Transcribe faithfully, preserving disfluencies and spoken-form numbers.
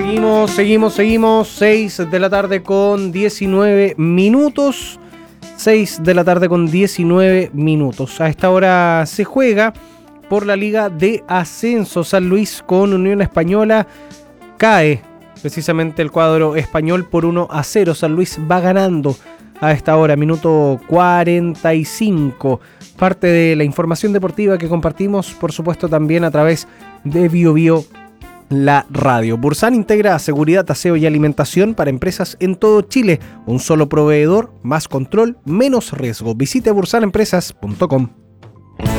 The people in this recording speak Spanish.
Seguimos, seguimos, seguimos. seis de la tarde con diecinueve minutos. seis de la tarde con diecinueve minutos. A esta hora se juega por la Liga de Ascenso. San Luis con Unión Española. Cae precisamente el cuadro español por uno a cero. San Luis va ganando a esta hora, minuto cuarenta y cinco. Parte de la información deportiva que compartimos, por supuesto, también a través de Bio Bio, la radio. Bursan integra seguridad, aseo y alimentación para empresas en todo Chile. Un solo proveedor, más control, menos riesgo. Visite bursan empresas punto com.